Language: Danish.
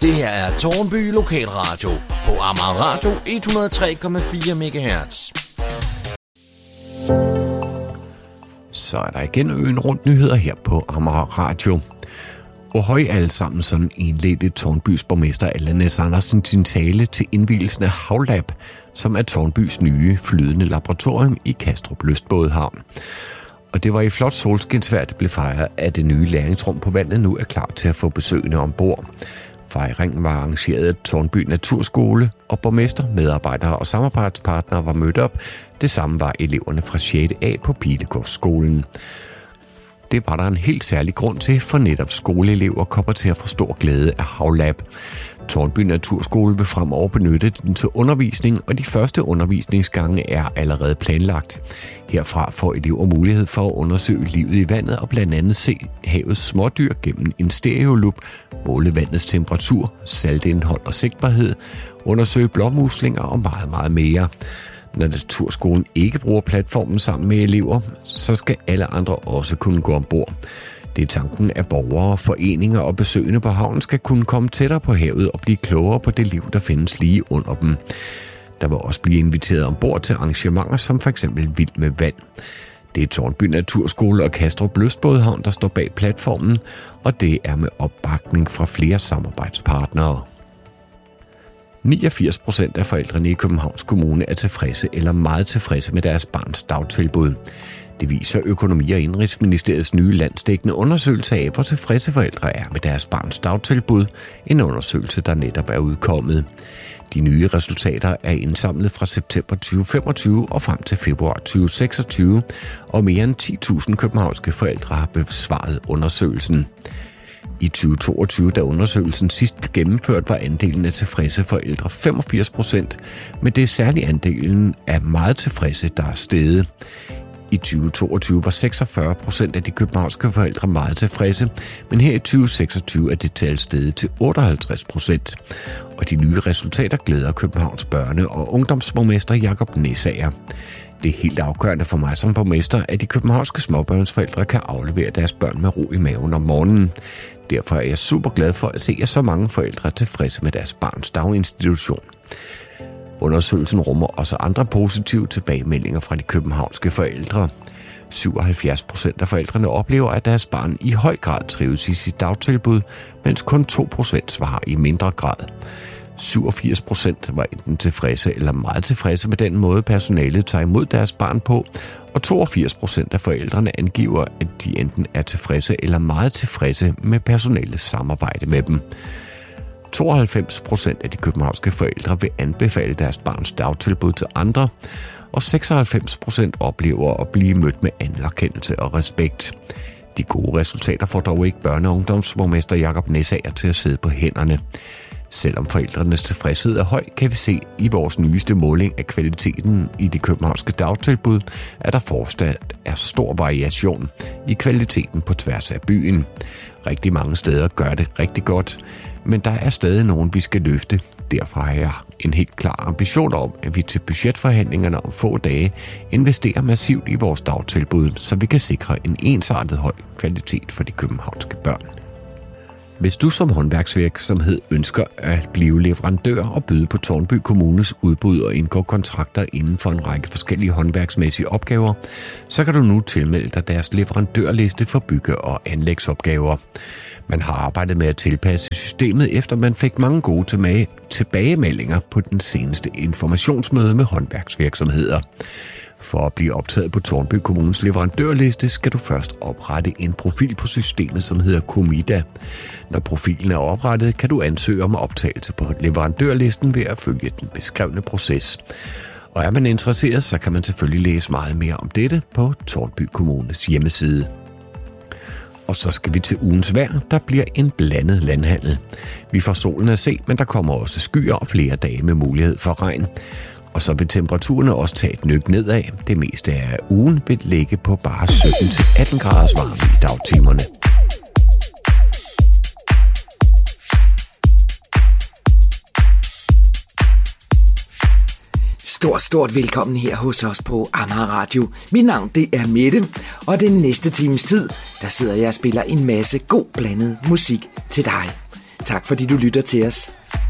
Det her er Tårnby Lokalradio på Amager Radio 103,4 MHz. Så er der igen øen rundt nyheder her på Amager Radio. Og høj alle sammen sådan indledte Tårnbys borgmester Allan S. Andersen sin tale til indvielsen af Havlab, som er Tårnbys nye flydende laboratorium i Kastrup Lystbådehavn. Og det var i flot solskinsvejr, det blev fejret, at det nye læringsrum på vandet nu er klar til at få besøgende ombord. Fejringen var arrangeret af Tårnby Naturskole, og borgmester, medarbejdere og samarbejdspartnere var mødt op. Det samme var eleverne fra 6. A på Pilegårdsskolen. Det var der en helt særlig grund til, for netop skoleelever kommer til at få stor glæde af Havlab. Tårnby Naturskole vil fremover benytte den til undervisning, og de første undervisningsgange er allerede planlagt. Herfra får elever mulighed for at undersøge livet i vandet og blandt andet se havets smådyr gennem en stereolup, måle vandets temperatur, saltindhold og sigtbarhed, undersøge blåmuslinger og meget, meget mere. Når Naturskolen ikke bruger platformen sammen med elever, så skal alle andre også kunne gå ombord. Det er tanken, at borgere, foreninger og besøgende på havnen skal kunne komme tættere på havet og blive klogere på det liv, der findes lige under dem. Der vil også blive inviteret ombord til arrangementer som f.eks. Vild med vand. Det er Tårnby Naturskole og Kastrup Lystbådehavn, der står bag platformen, og det er med opbakning fra flere samarbejdspartnere. 89% af forældrene i Københavns Kommune er tilfredse eller meget tilfredse med deres barns dagtilbud. Det viser Økonomi- og Indenrigsministeriets nye landsdækkende undersøgelse af, hvor tilfredse forældre er med deres barns dagtilbud. En undersøgelse, der netop er udkommet. De nye resultater er indsamlet fra september 2025 og frem til februar 2026, og mere end 10.000 københavnske forældre har besvaret undersøgelsen. I 2022, da undersøgelsen sidst blev gennemført, var andelen af tilfredse forældre 85%, men det er særlig andelen af meget tilfredse, der er steget. I 2022 var 46% af de københavnske forældre meget tilfredse, men her i 2026 er det tal steget til 58%. Og de nye resultater glæder Københavns børne- og ungdomsborgmester Jakob Næsager. Det er helt afgørende for mig som borgmester, at de københavnske småbørnsforældre kan aflevere deres børn med ro i maven om morgenen. Derfor er jeg super glad for at se, at så mange forældre er tilfredse med deres barns daginstitution. Undersøgelsen rummer også andre positive tilbagemeldinger fra de københavnske forældre. 77% af forældrene oplever, at deres barn i høj grad trives i sit dagtilbud, mens kun 2% svarer i mindre grad. 87% var enten tilfredse eller meget tilfredse med den måde, personalet tager imod deres barn på, og 82% af forældrene angiver, at de enten er tilfredse eller meget tilfredse med personalets samarbejde med dem. 92% af de københavnske forældre vil anbefale deres barns dagtilbud til andre, og 96% oplever at blive mødt med anerkendelse og respekt. De gode resultater får dog ikke børne- og ungdomsborgmester Jakob Næsager til at sidde på hænderne. Selvom forældrenes tilfredshed er høj, kan vi se i vores nyeste måling af kvaliteten i de københavnske dagtilbud, at der fortsat er stor variation i kvaliteten på tværs af byen. Rigtig mange steder gør det rigtig godt, men der er stadig nogen, vi skal løfte. Derfor har jeg en helt klar ambition om, at vi til budgetforhandlingerne om få dage investerer massivt i vores dagtilbud, så vi kan sikre en ensartet høj kvalitet for de københavnske børn. Hvis du som håndværksvirksomhed ønsker at blive leverandør og byde på Tårnby Kommunes udbud og indgå kontrakter inden for en række forskellige håndværksmæssige opgaver, så kan du nu tilmelde dig deres leverandørliste for bygge- og anlægsopgaver. Man har arbejdet med at tilpasse systemet, efter man fik mange gode tilbagemeldinger på den seneste informationsmøde med håndværksvirksomheder. For at blive optaget på Tårnby Kommunes leverandørliste, skal du først oprette en profil på systemet, som hedder Comida. Når profilen er oprettet, kan du ansøge om optagelse på leverandørlisten ved at følge den beskrevne proces. Og er man interesseret, så kan man selvfølgelig læse meget mere om dette på Tårnby Kommunes hjemmeside. Og så skal vi til ugens vejr, der bliver en blandet landhandel. Vi får solen at se, men der kommer også skyer og flere dage med mulighed for regn. Og så vil temperaturerne også tage et nyk nedad. Det meste af ugen vil ligge på bare 17-18 graders varme i dagtimerne. Stort velkommen her hos os på Amager Radio. Mit navn det er Mette, og den næste times tid, der sidder jeg og spiller en masse god blandet musik til dig. Tak fordi du lytter til os.